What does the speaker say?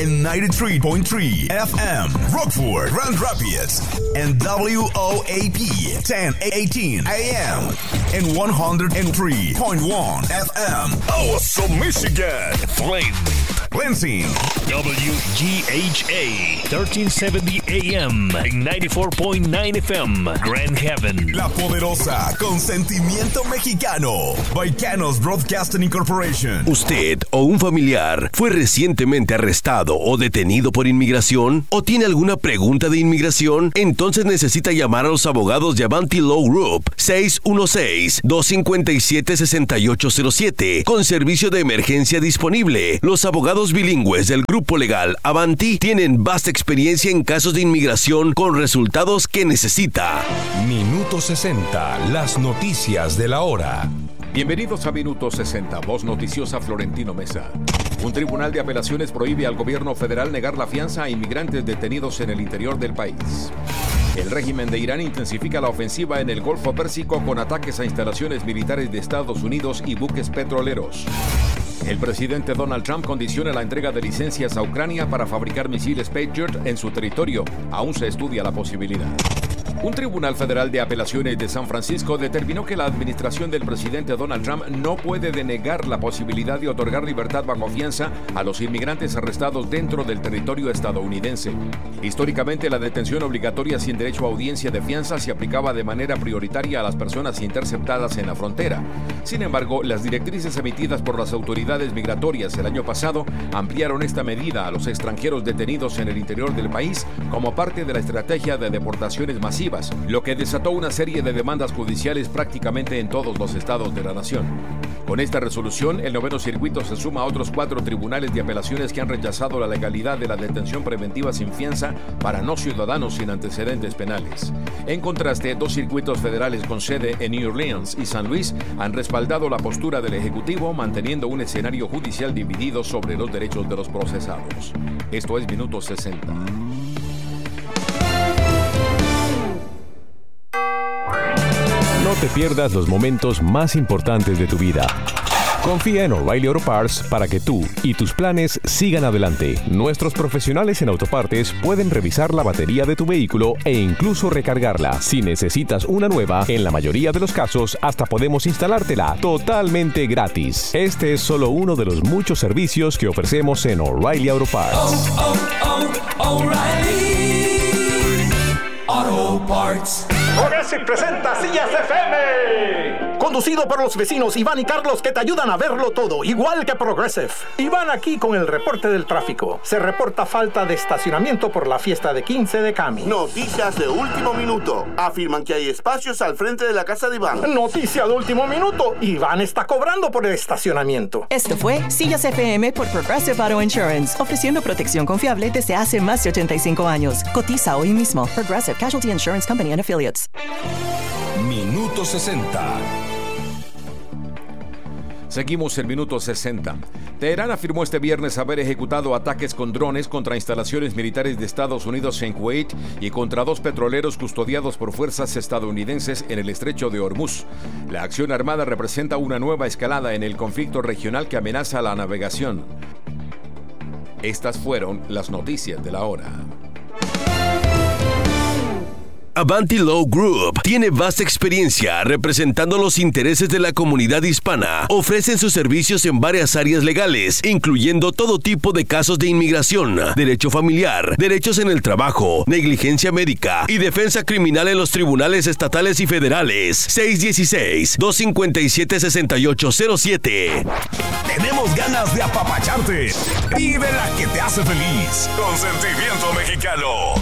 en 93.3 FM, Rockford, Grand Rapids, and WOAP 1018 AM, and 103.1 FM, Awesome, Michigan, Flint, Lansing, WGHA 1370 AM, and 94.9 FM, Grand Haven, La Poderosa, con sentimiento mexicano, Baicanos Broadcasting Incorporation. ¿Usted o un familiar fue recientemente arrestado o detenido por inmigración? ¿O tiene alguna pregunta de inmigración? Entonces necesita llamar a los abogados de Avanti Law Group 616-257-6807 con servicio de emergencia disponible. Los abogados bilingües del grupo legal Avanti tienen vasta experiencia en casos de inmigración con resultados que necesita. Minuto 60, las noticias de la hora. Bienvenidos a Minuto 60, voz noticiosa Florentino Mesa. Un tribunal de apelaciones prohíbe al gobierno federal negar la fianza a inmigrantes detenidos en el interior del país. El régimen de Irán intensifica la ofensiva en el Golfo Pérsico con ataques a instalaciones militares de Estados Unidos y buques petroleros. El presidente Donald Trump condiciona la entrega de licencias a Ucrania para fabricar misiles Patriot en su territorio. Aún se estudia la posibilidad. Un tribunal federal de apelaciones de San Francisco determinó que la administración del presidente Donald Trump no puede denegar la posibilidad de otorgar libertad bajo fianza a los inmigrantes arrestados dentro del territorio estadounidense. Históricamente, la detención obligatoria sin derecho a audiencia de fianza se aplicaba de manera prioritaria a las personas interceptadas en la frontera. Sin embargo, las directrices emitidas por las autoridades migratorias el año pasado ampliaron esta medida a los extranjeros detenidos en el interior del país como parte de la estrategia de deportaciones masivas, lo que desató una serie de demandas judiciales prácticamente en todos los estados de la nación. Con esta resolución, el noveno circuito se suma a otros 4 tribunales de apelaciones que han rechazado la legalidad de la detención preventiva sin fianza para no ciudadanos sin antecedentes penales. En contraste, 2 circuitos federales con sede en New Orleans y San Luis han respaldado la postura del Ejecutivo, manteniendo un escenario judicial dividido sobre los derechos de los procesados. Esto es Minuto 60. No te pierdas los momentos más importantes de tu vida. Confía en O'Reilly Auto Parts para que tú y tus planes sigan adelante. Nuestros profesionales en autopartes pueden revisar la batería de tu vehículo e incluso recargarla. Si necesitas una nueva, en la mayoría de los casos hasta podemos instalártela totalmente gratis. Este es solo uno de los muchos servicios que ofrecemos en O'Reilly Auto Parts. O'Reilly Auto Parts. Progressive presenta Sillas FM, conducido por los vecinos Iván y Carlos, que te ayudan a verlo todo, igual que Progressive. Iván aquí con el reporte del tráfico. Se reporta falta de estacionamiento por la fiesta de 15 de Cami. Noticias de último minuto. Afirman que hay espacios al frente de la casa de Iván. Noticia de último minuto. Iván está cobrando por el estacionamiento. Esto fue Sillas FM por Progressive Auto Insurance, ofreciendo protección confiable desde hace más de 85 años. Cotiza hoy mismo. Progressive Casualty Insurance Company and Affiliates. Minuto 60. Seguimos en Minuto 60. Teherán afirmó este viernes haber ejecutado ataques con drones contra instalaciones militares de Estados Unidos en Kuwait y contra 2 petroleros custodiados por fuerzas estadounidenses en el estrecho de Hormuz. La acción armada representa una nueva escalada en el conflicto regional que amenaza la navegación. Estas fueron las noticias de la hora. Avanti Law Group tiene vasta experiencia representando los intereses de la comunidad hispana. Ofrecen sus servicios en varias áreas legales, incluyendo todo tipo de casos de inmigración, derecho familiar, derechos en el trabajo, negligencia médica y defensa criminal en los tribunales estatales y federales. 616-257-6807. Tenemos ganas de apapacharte y de la que te hace feliz. Con sentimiento mexicano.